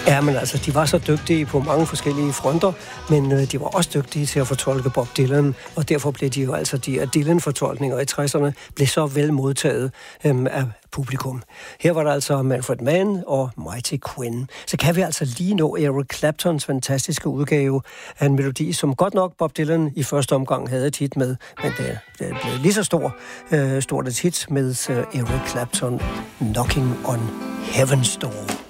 Ja, men altså, de var så dygtige på mange forskellige fronter, men de var også dygtige til at fortolke Bob Dylan, og derfor blev de jo altså de her Dylan-fortolkninger i 60'erne blev så vel modtaget af publikum. Her var der altså Manfred Mann og Mighty Quinn. Så kan vi altså lige nå Eric Claptons fantastiske udgave af en melodi, som godt nok Bob Dylan i første omgang havde et hit med, men det blev lige så stort et hit med Eric Clapton, Knocking on Heaven's Door.